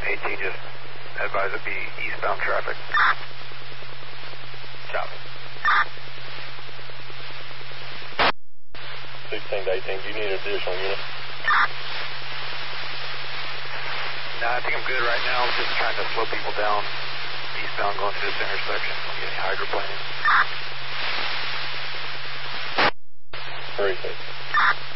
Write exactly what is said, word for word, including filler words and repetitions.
eighteen, just advise it be eastbound traffic. Copy. sixteen to eighteen, do you need an additional unit? No, I think I'm good right now. I'm just trying to slow people down eastbound going through this intersection. I'm getting hydroplaning. Very good.